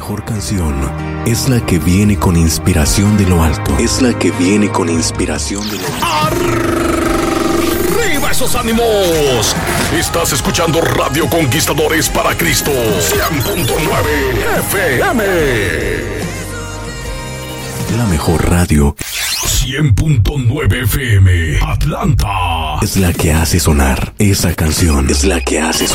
mejor canción es la que viene con inspiración de lo alto. Es la que viene con inspiración de lo alto. ¡Arriba esos ánimos! Estás escuchando Radio Conquistadores para Cristo 100.9 FM. La mejor radio 100.9 FM Atlanta. es la que hace sonar esa canción. Es la que hace sonar.